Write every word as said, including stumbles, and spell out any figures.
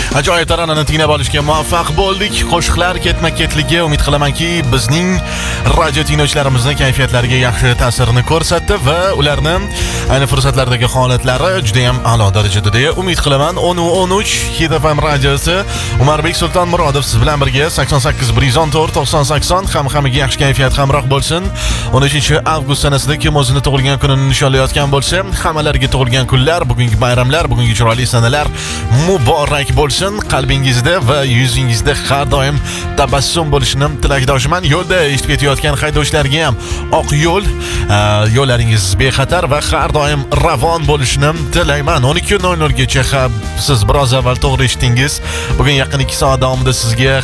Ajoyib taronani tinglab olishga muvaffaq bo'ldik. Qo'shiqlar ketma-ketligi umid qilamanki, bizning radio tinglovchilarimizning kayfiyatlariga yaxshi ta'sirini ko'rsatdi va ularni ayni fursatlardagi holatlari juda ham a'lo darajada deya umid qilaman. o'n o'n uch Hit F M radiosi Umarbek Sultonmurodov siz bilan birga sakson sakkiz bir yuz o'n to'rt to'qson sakson ham hammaga yaxshi kayfiyat hamroh bo'lsin. o'n uchinchi avgust sanasida kim o'zini tug'ilgan kunini nishonlayotgan bo'lsa, hammalariga tug'ilgan kunlar, bugungi bayramlar, bugungi chiroyli sanalar muborak bo'lsin. Qalbingizda va yuzingizda har doim tabassum bo'lishini tilakdoshiman. Yo'lda eshitib ketayotgan haydovchilarga ham oq yo'l, yo'llaringiz bexatar va har doim ravon bo'lishini tilayman. o'n ikki nol nol gacha siz biroz avval to'g'ri eshitdingiz. Bugun yaqin ikki soat davomida sizga